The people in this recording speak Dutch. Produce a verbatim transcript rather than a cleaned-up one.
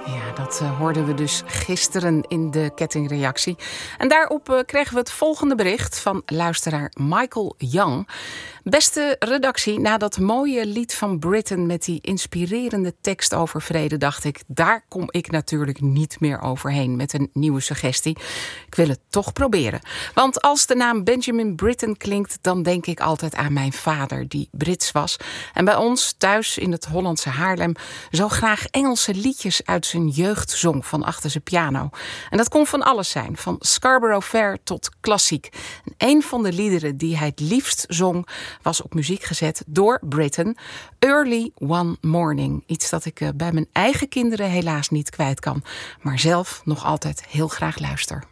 Ja, dat uh, hoorden we dus gisteren in de kettingreactie. En daarop uh, kregen we het volgende bericht van luisteraar Michael Young. Beste redactie, na dat mooie lied van Britain met die inspirerende tekst over vrede, dacht ik, daar kom ik natuurlijk niet meer overheen met een nieuwe suggestie. Ik wil het toch proberen. Want als de naam Benjamin Britten klinkt, dan denk ik altijd aan mijn vader, die Brits was. En bij ons thuis in het Hollandse Haarlem zo graag Engelse liedjes uit zijn jeugd zong van achter zijn piano. En dat kon van alles zijn, van Scarborough Fair tot klassiek. En een van de liederen die hij het liefst zong was op muziek gezet door Britten, Early One Morning. Iets dat ik bij mijn eigen kinderen helaas niet kwijt kan, maar zelf nog altijd heel graag luister.